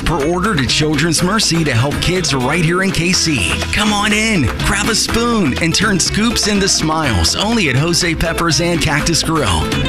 per order to Children's Mercy to help kids right here in KC. Come on in, grab a spoon, and turn scoops into smiles only at Jose Peppers and Cactus Grill.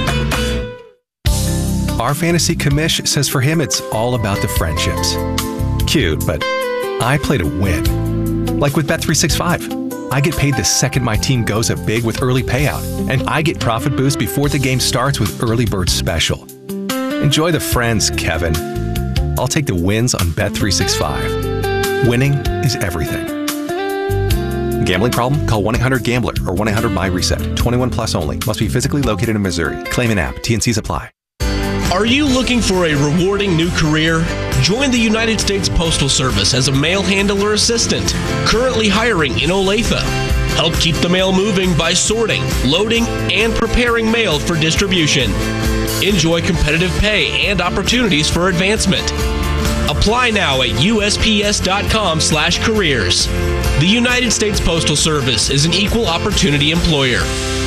Our fantasy commish says for him it's all about the friendships. Cute, but I play to win. Like with Bet365. I get paid the second my team goes up big with early payout, and I get profit boost before the game starts with Early Bird Special. Enjoy the friends, Kevin. I'll take the wins on Bet365. Winning is everything. Gambling problem? Call 1-800-GAMBLER or 1-800-MY-RESET. 21 plus only. Must be physically located in Missouri. Claim an app. T&Cs apply. Are you looking for a rewarding new career? Join the United States Postal Service as a mail handler assistant. Currently hiring in Olathe. Help keep the mail moving by sorting, loading, and preparing mail for distribution. Enjoy competitive pay and opportunities for advancement. Apply now at USPS.com/careers. The United States Postal Service is an equal opportunity employer.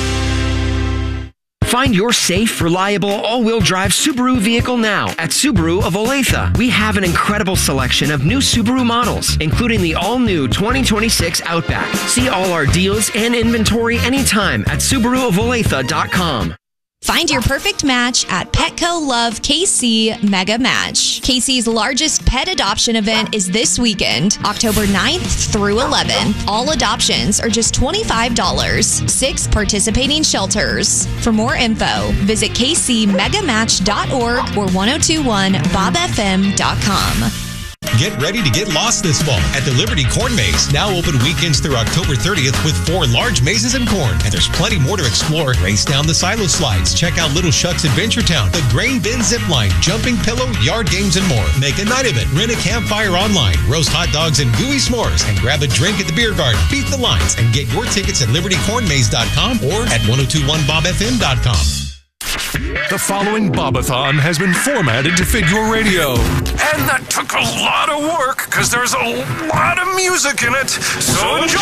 Find your safe, reliable, all-wheel drive Subaru vehicle now at Subaru of Olathe. We have an incredible selection of new Subaru models, including the all-new 2026 Outback. See all our deals and inventory anytime at SubaruofOlathe.com. Find your perfect match at Petco Love KC Mega Match. KC's largest pet adoption event is this weekend, October 9th through 11. All adoptions are just $25. 6 participating shelters. For more info, visit kcmegamatch.org or 1021bobfm.com. Get ready to get lost this fall at the Liberty Corn Maze. Now open weekends through October 30th with 4 large mazes and corn. And there's plenty more to explore. Race down the silo slides. Check out Little Shucks Adventure Town, the Grain Bin Zip Line, Jumping Pillow, Yard Games, and more. Make a night of it. Rent a campfire online. Roast hot dogs and gooey s'mores. And grab a drink at the beer garden. Beat the lines and get your tickets at libertycornmaze.com or at 1021bobfm.com. The following Bobathon has been formatted to fit your radio. And that took a lot of work because there's a lot of music in it. So enjoy.